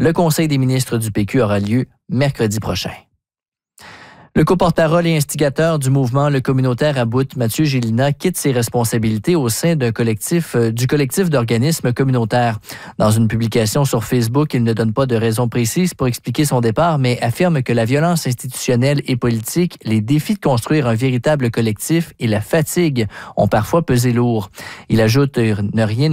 Le Conseil des ministres du PQ aura lieu mercredi prochain. Le coporte-parole et instigateur du mouvement Le Communautaire à Bout, Mathieu Gélina, quitte ses responsabilités au sein du collectif d'organismes communautaires. Dans une publication sur Facebook, il ne donne pas de raison précise pour expliquer son départ, mais affirme que la violence institutionnelle et politique, les défis de construire un véritable collectif et la fatigue ont parfois pesé lourd. Il ajoute ne rien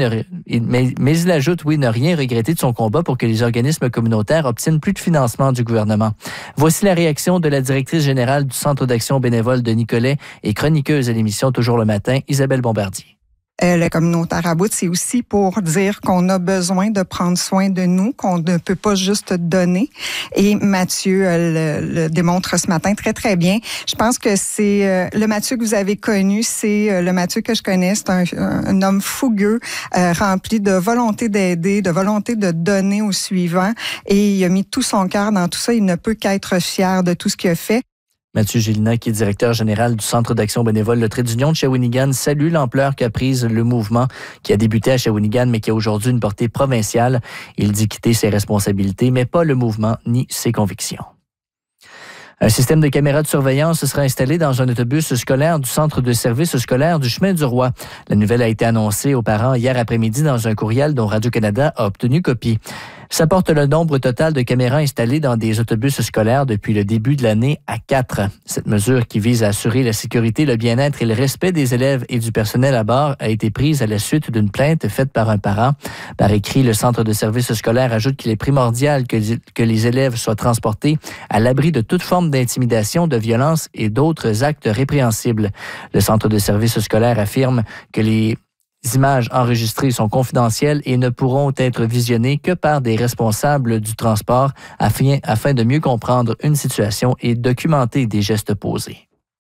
regretter de son combat pour que les organismes communautaires obtiennent plus de financement du gouvernement. Voici la réaction de la directrice générale du Centre d'action bénévole de Nicolet et chroniqueuse à l'émission Toujours le matin, Isabelle Bombardier. Le communautaire à bout, c'est aussi pour dire qu'on a besoin de prendre soin de nous, qu'on ne peut pas juste donner. Et Mathieu le démontre ce matin très, très bien. Je pense que c'est le Mathieu que vous avez connu, c'est le Mathieu que je connais. C'est un homme fougueux, rempli de volonté d'aider, de volonté de donner aux suivants. Et il a mis tout son cœur dans tout ça. Il ne peut qu'être fier de tout ce qu'il a fait. Mathieu Gélina, qui est directeur général du Centre d'action bénévole Le Trait d'Union de Shawinigan, salue l'ampleur qu'a prise le mouvement qui a débuté à Shawinigan, mais qui a aujourd'hui une portée provinciale. Il dit quitter ses responsabilités, mais pas le mouvement ni ses convictions. Un système de caméras de surveillance sera installé dans un autobus scolaire du Centre de services scolaire du Chemin du Roi. La nouvelle a été annoncée aux parents hier après-midi dans un courriel dont Radio-Canada a obtenu copie. Ça porte le nombre total de caméras installées dans des autobus scolaires depuis le début de l'année à 4. Cette mesure qui vise à assurer la sécurité, le bien-être et le respect des élèves et du personnel à bord a été prise à la suite d'une plainte faite par un parent. Par écrit, le Centre de services scolaire ajoute qu'il est primordial que les élèves soient transportés à l'abri de toute forme d'intimidation, de violence et d'autres actes répréhensibles. Le Centre de services scolaire affirme que les images enregistrées sont confidentielles et ne pourront être visionnées que par des responsables du transport afin de mieux comprendre une situation et documenter des gestes posés.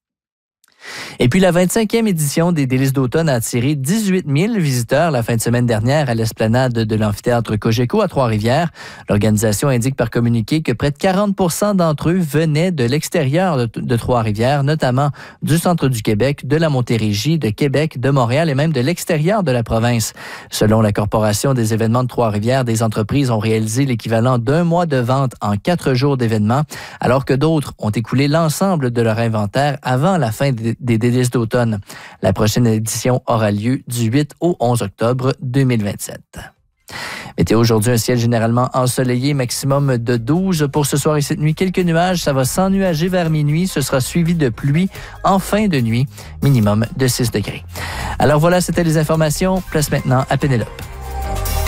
Et puis, la 25e édition des Délices d'automne a attiré 18 000 visiteurs la fin de semaine dernière à l'esplanade de l'amphithéâtre Cogeco à Trois-Rivières. L'organisation indique par communiqué que près de 40 % d'entre eux venaient de l'extérieur de Trois-Rivières, notamment du centre du Québec, de la Montérégie, de Québec, de Montréal et même de l'extérieur de la province. Selon la Corporation des événements de Trois-Rivières, des entreprises ont réalisé l'équivalent d'1 mois de vente en 4 jours d'événements, alors que d'autres ont écoulé l'ensemble de leur inventaire avant la fin des Délices d'automne. La prochaine édition aura lieu du 8 au 11 octobre 2027. Météo aujourd'hui, un ciel généralement ensoleillé, maximum de 12 pour ce soir et cette nuit. Quelques nuages, ça va s'ennuager vers minuit. Ce sera suivi de pluie en fin de nuit, minimum de 6 degrés. Alors voilà, c'était les informations. Place maintenant à Pénélope.